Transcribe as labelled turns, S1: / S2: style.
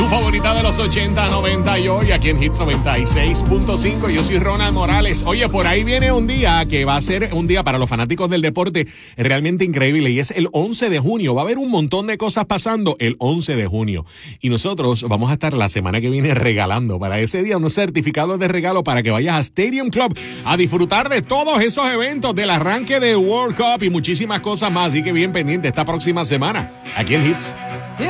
S1: Tu favorita de los 80, 90 y hoy aquí en Hits 96.5. Yo soy Ronald Morales. Oye, por ahí viene un día que va a ser un día para los fanáticos del deporte realmente increíble y es el 11 de junio. Va a haber un montón de cosas pasando el 11 de junio. Y nosotros vamos a estar la semana que viene regalando para ese día unos certificados de regalo para que vayas a Stadium Club a disfrutar de todos esos eventos, del arranque de World Cup y muchísimas cosas más. Así que bien pendiente esta próxima semana aquí en Hits.